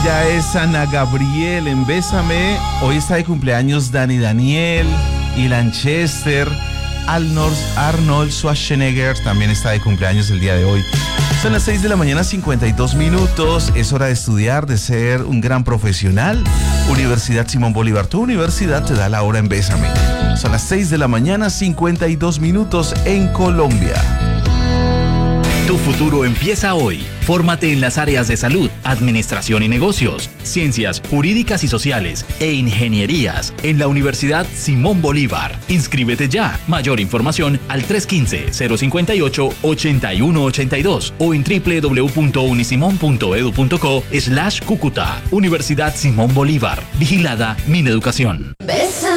Ella es Ana Gabriel en Bésame. Hoy está de cumpleaños Dani Daniel, Ilan Chester, Arnold Schwarzenegger también está de cumpleaños el día de hoy. Son las 6 de la mañana, 52 minutos. Es hora de estudiar, de ser un gran profesional. Universidad Simón Bolívar, tu universidad te da la hora en Bésame. Son las 6 de la mañana, 52 minutos en Colombia. Tu futuro empieza hoy. Fórmate en las áreas de salud, administración y negocios, ciencias jurídicas y sociales e ingenierías en la Universidad Simón Bolívar. Inscríbete ya. Mayor información al 315-058-8182 o en www.unisimon.edu.co/Cúcuta. Universidad Simón Bolívar. Vigilada Mineducación.